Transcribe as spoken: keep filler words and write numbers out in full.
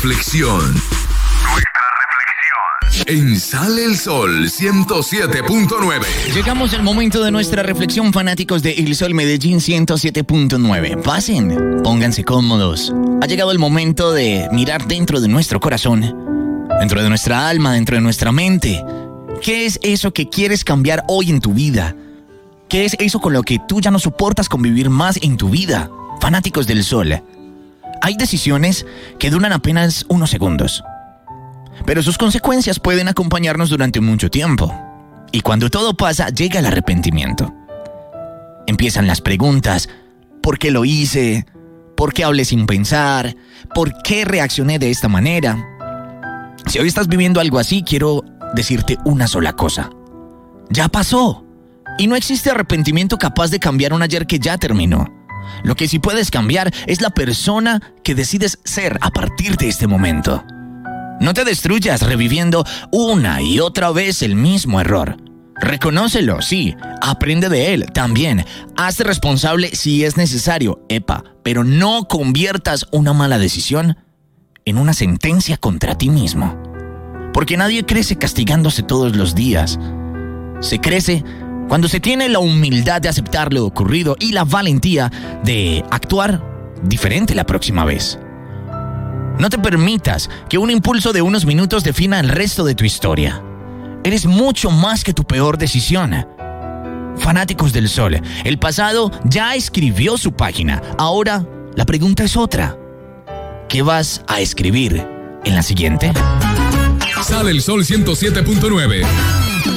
reflexión. En Sale el Sol ciento siete punto nueve. Llegamos al momento de nuestra reflexión, fanáticos de El Sol Medellín ciento siete punto nueve. Pasen, pónganse cómodos. Ha llegado el momento de mirar dentro de nuestro corazón, dentro de nuestra alma, dentro de nuestra mente. ¿Qué es eso que quieres cambiar hoy en tu vida? ¿Qué es eso con lo que tú ya no soportas convivir más en tu vida? Fanáticos del Sol. Hay decisiones que duran apenas unos segundos, pero sus consecuencias pueden acompañarnos durante mucho tiempo. Y cuando todo pasa, llega el arrepentimiento. Empiezan las preguntas: ¿por qué lo hice? ¿Por qué hablé sin pensar? ¿Por qué reaccioné de esta manera? Si hoy estás viviendo algo así, quiero decirte una sola cosa: ya pasó. Y no existe arrepentimiento capaz de cambiar un ayer que ya terminó. Lo que sí puedes cambiar es la persona que decides ser a partir de este momento. No te destruyas reviviendo una y otra vez el mismo error. Reconócelo, sí. Aprende de él, también. Hazte responsable si es necesario, epa. Pero no conviertas una mala decisión en una sentencia contra ti mismo. Porque nadie crece castigándose todos los días. Se crece cuando se tiene la humildad de aceptar lo ocurrido y la valentía de actuar diferente la próxima vez. No te permitas que un impulso de unos minutos defina el resto de tu historia. Eres mucho más que tu peor decisión. Fanáticos del Sol, el pasado ya escribió su página. Ahora, la pregunta es otra. ¿Qué vas a escribir en la siguiente? Sale el Sol ciento siete punto nueve.